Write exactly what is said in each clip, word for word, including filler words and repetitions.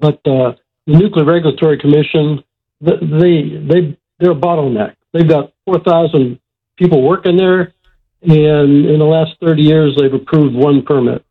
But uh, the Nuclear Regulatory Commission, they, they, they're a bottleneck. They've got four thousand people working there, and in the last thirty years, they've approved one permit.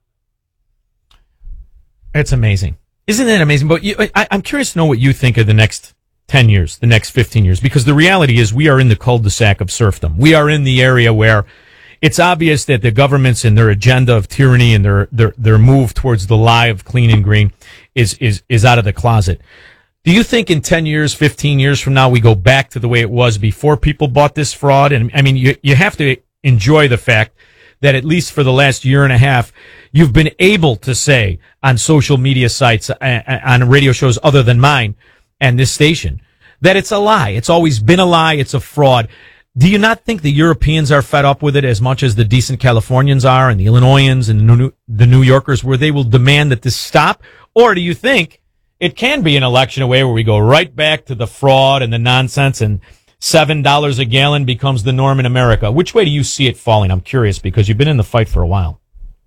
It's amazing. Isn't that amazing? But you, I, I'm curious to know what you think of the next ten years, the next fifteen years, because the reality is we are in the cul-de-sac of serfdom. We are in the area where it's obvious that the governments and their agenda of tyranny and their, their, their move towards the lie of clean and green is, is, is out of the closet. Do you think in ten years, fifteen years from now, we go back to the way it was before people bought this fraud? And I mean, you, you have to enjoy the fact that at least for the last year and a half, you've been able to say on social media sites, uh, on radio shows other than mine and this station, that it's a lie. It's always been a lie. It's a fraud. Do you not think the Europeans are fed up with it as much as the decent Californians are and the Illinoisans and the New, the New Yorkers, where they will demand that this stop? Or do you think it can be an election away where we go right back to the fraud and the nonsense and seven dollars a gallon becomes the norm in America? Which way do you see it falling? I'm curious because you've been in the fight for a while.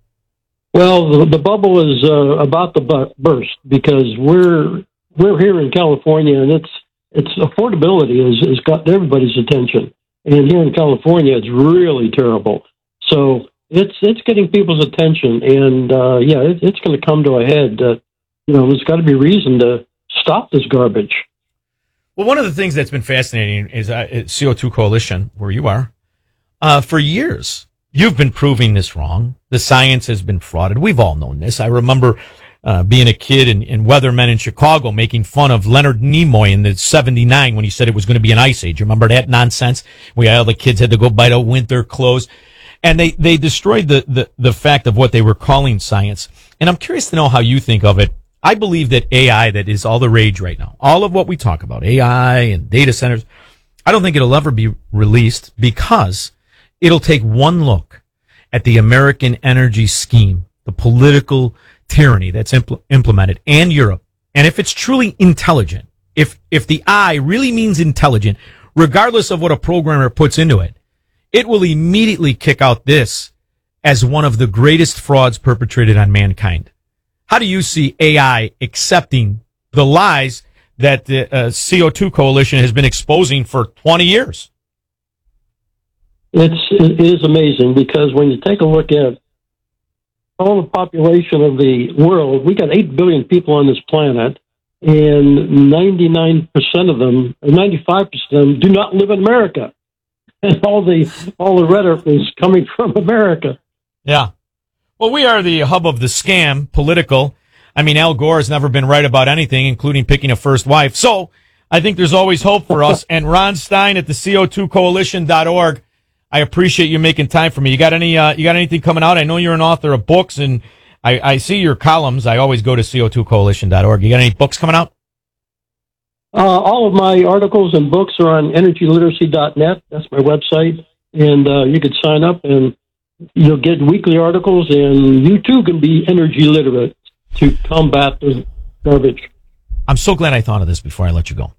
Well, the, the bubble is uh, about to bu- burst because we're we're here in California, and it's it's affordability has, has got everybody's attention. And here in California, it's really terrible. So it's it's getting people's attention, and uh, yeah, it, it's going to come to a head. Uh, you know, there's got to be reason to stop this garbage. Well, one of the things that's been fascinating is uh, C O two Coalition, where you are, uh, for years. You've been proving this wrong. The science has been frauded. We've all known this. I remember uh, being a kid and, and weathermen in Chicago making fun of Leonard Nimoy in the seventy-nine when he said it was going to be an ice age. Remember that nonsense? We all the kids had to go buy the winter clothes. And they, they destroyed the, the, the fact of what they were calling science. And I'm curious to know how you think of it. I believe that A I, that is all the rage right now, all of what we talk about, A I and data centers, I don't think it'll ever be released because it'll take one look at the American energy scheme, the political tyranny that's impl- implemented, and Europe. And if it's truly intelligent, if if the I really means intelligent, regardless of what a programmer puts into it, it will immediately kick out this as one of the greatest frauds perpetrated on mankind. How do you see A I accepting the lies that the uh, C O two Coalition has been exposing for twenty years? It's, it is amazing because when you take a look at all the population of the world, we got eight billion people on this planet, and ninety-nine percent of them, or ninety-five percent of them, do not live in America. And all the, all the rhetoric is coming from America. Yeah. Well, we are the hub of the scam, political. I mean, Al Gore has never been right about anything, including picking a first wife. So I think there's always hope for us. And Ron Stein at the C O two coalition dot org. I appreciate you making time for me. You got any, uh, you got anything coming out? I know you're an author of books, and I, I see your columns. I always go to C O two coalition dot org. You got any books coming out? Uh, all of my articles and books are on energy literacy dot net. That's my website. And uh, you could sign up and you'll get weekly articles, and you too can be energy literate to combat the garbage. I'm so glad I thought of this before I let you go.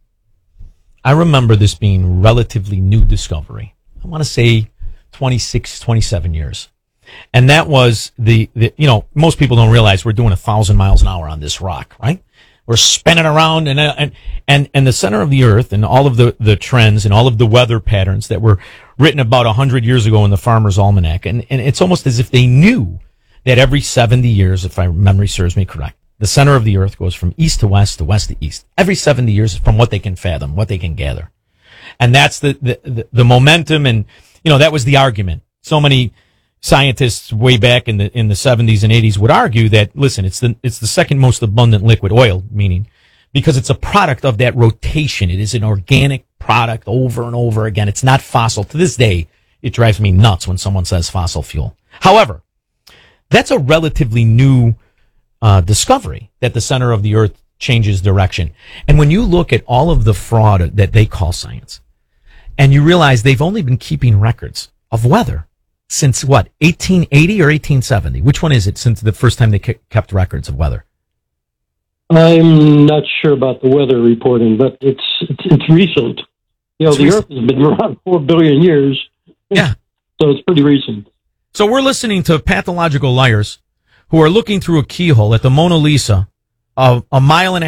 I remember this being relatively new discovery. I want to say twenty-six, twenty-seven years. And that was the, the, you know, most people don't realize we're doing a thousand miles an hour on this rock, right? We're spinning around, and, and, and, and the center of the earth and all of the, the trends and all of the weather patterns that were written about a hundred years ago in the Farmer's Almanac. And, and it's almost as if they knew that every seventy years, if my memory serves me correct, the center of the earth goes from east to west to west to east. Every seventy years from what they can fathom, what they can gather. And that's the, the, the, the momentum. And, you know, that was the argument. So many scientists way back in the, in the seventies and eighties would argue that, listen, it's the, it's the second most abundant liquid, oil, meaning, because it's a product of that rotation. It is an organic product over and over again. It's not fossil. To this day, it drives me nuts when someone says fossil fuel. However, that's a relatively new, uh, discovery that the center of the earth changes direction. And when you look at all of the fraud that they call science, and you realize they've only been keeping records of weather since what, eighteen eighty or eighteen seventy? Which one is it since the first time they kept records of weather? I'm not sure about the weather reporting, but it's it's, it's recent. You know, it's the recent. Earth has been around four billion years. Yeah. So it's pretty recent. So we're listening to pathological liars who are looking through a keyhole at the Mona Lisa, a, a mile and a